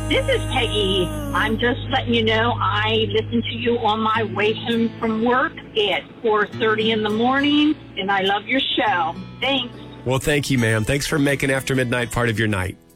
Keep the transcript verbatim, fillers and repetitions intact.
This is Peggy. I'm just letting you know I listen to you on my way home from work at four thirty in the morning, and I love your show. Thanks. Well, thank you, ma'am. Thanks for making After Midnight part of your night.